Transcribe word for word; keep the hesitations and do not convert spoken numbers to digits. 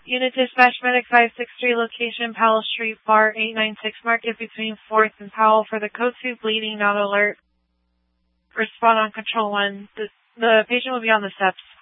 Unit Dispatch Medic five six three, location Powell Street, bar eight nine six, market between fourth and Powell for the code two bleeding, not alert. Respond on control one. The, the patient will be on the steps.